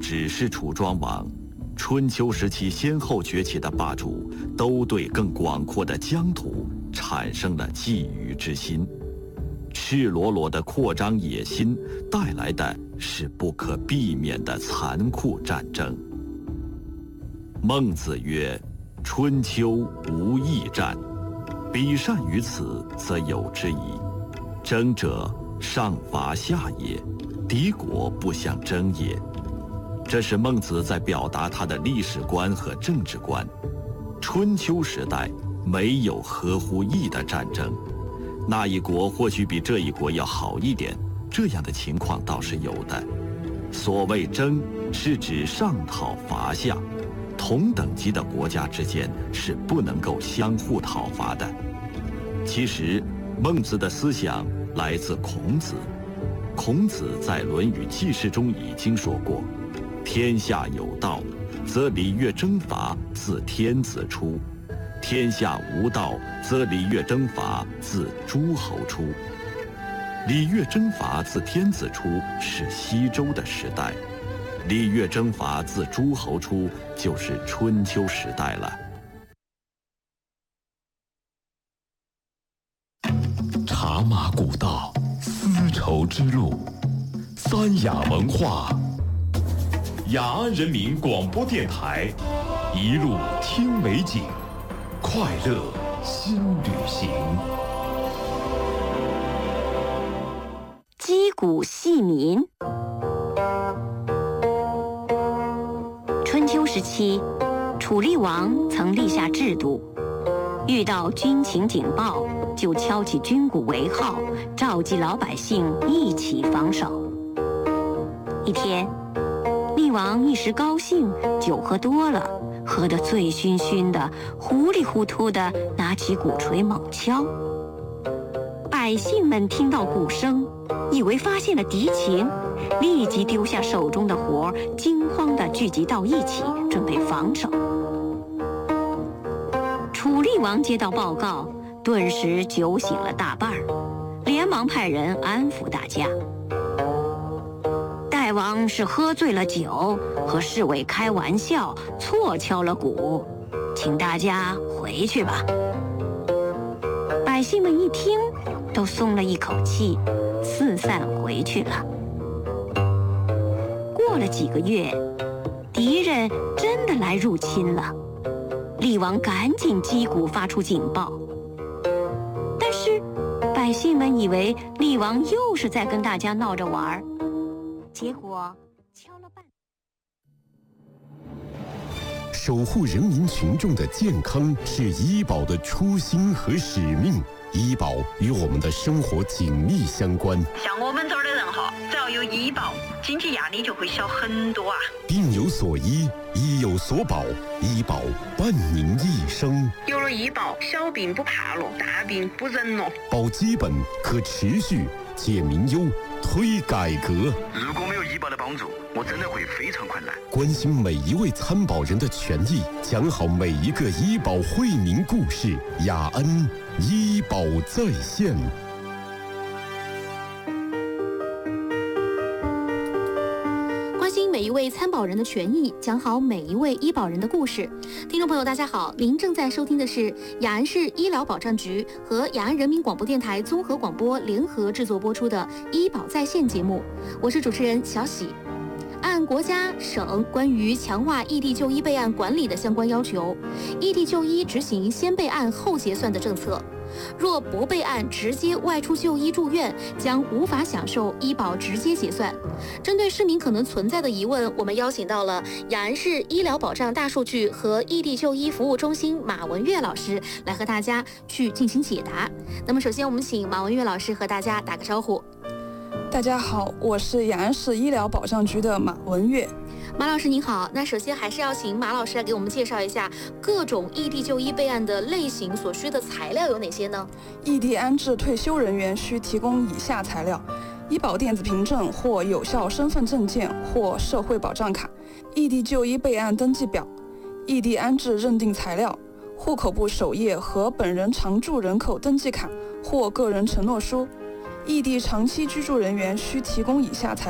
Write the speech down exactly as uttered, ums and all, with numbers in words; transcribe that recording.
只是楚庄王，春秋时期先后崛起的霸主都对更广阔的疆土产生了觊觎之心。赤裸裸的扩张野心带来的是不可避免的残酷战争。孟子曰：春秋无义战，彼善于此，则有之矣。争者上伐下也，敌国不相争也。这是孟子在表达他的历史观和政治观。春秋时代没有合乎义的战争，那一国或许比这一国要好一点，这样的情况倒是有的。所谓争，是指上讨伐下，同等级的国家之间是不能够相互讨伐的。其实孟子的思想来自孔子，孔子在《论语记事》中已经说过：天下有道，则礼乐征伐自天子出；天下无道，则礼乐征伐自诸侯出。礼乐征伐自天子出是西周的时代，礼乐征伐自诸侯出就是春秋时代了。 茶马古道，丝绸之路，三雅文化。雅安人民广播电台，一路听美景，快乐新旅行。 击鼓戏民。春秋时期，楚厉王曾立下制度，遇到军情警报，就敲起军鼓为号，召集老百姓一起防守。一天，厉王一时高兴，酒喝多了，喝得醉醺醺的，糊里糊涂的拿起鼓槌猛敲。百姓们听到鼓声，以为发现了敌情，立即丢下手中的活，惊慌地聚集到一起，准备防守。楚厉王接到报告，顿时酒醒了大半儿，连忙派人安抚大家。大王是喝醉了酒，和侍卫开玩笑，错敲了鼓，请大家回去吧。百姓们一听，都松了一口气，四散回去了。过了几个月，敌人真的来入侵了，厉王赶紧击鼓发出警报。但是百姓们以为厉王又是在跟大家闹着玩儿，结果敲了半。 守护人民群众的健康是医保的初心和使命。医保与我们的生活紧密相关。 像我们这儿的人哈，只要有医保，经济压力就会小很多啊。 病有所医，医有所保，医保伴您一生。 有了医保，小病不怕了，大病不忍了。 保基本，可持续，解民忧，推改革。 如果没有医保的帮助，我真的会非常困难。 关心每一位参保人的权益，讲好每一个医保惠民故事。雅安医保在线。 关心每一位参保人的权益，讲好每一位医保人的故事。听众朋友大家好，您正在收听的是雅安市医疗保障局和雅安人民广播电台综合广播联合制作播出的医保在线节目，我是主持人小喜。按国家、省关于强化异地就医备案管理的相关要求，异地就医执行先备案后结算的政策。若不备案直接外出就医住院，将无法享受医保直接结算。针对市民可能存在的疑问，我们邀请到了雅安市医疗保障大数据和异地就医服务中心马文月老师来和大家去进行解答。那么首先我们请马文月老师和大家打个招呼。 大家好，我是雅安市医疗保障局的马文月。 马老师您好，那首先还是要请马老师来给我们介绍一下各种异地就医备案的类型所需的材料有哪些呢？ 异地安置退休人员需提供以下材料：医保电子凭证或有效身份证件或社会保障卡、异地就医备案登记表、异地安置认定材料、户口簿首页和本人常住人口登记卡或个人承诺书。异地长期居住人员需提供以下材料。